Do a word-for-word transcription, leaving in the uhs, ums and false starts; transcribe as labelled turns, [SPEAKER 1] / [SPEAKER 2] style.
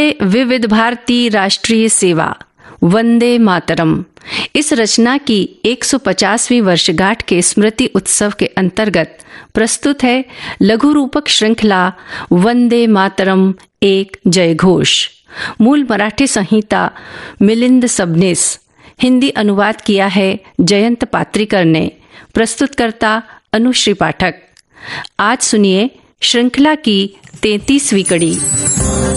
[SPEAKER 1] है विविध भारती राष्ट्रीय सेवा वंदे मातरम। इस रचना की एक सौ पचासवीं वर्षगांठ के स्मृति उत्सव के अंतर्गत प्रस्तुत है लघु रूपक श्रृंखला वंदे मातरम एक जय घोष। मूल मराठी संहिता मिलिंद सबनीस, हिंदी अनुवाद किया है जयंत पात्रिकर ने। प्रस्तुतकर्ता अनुश्री पाठक। आज सुनिए श्रृंखला की तैंतीसवीं कड़ी।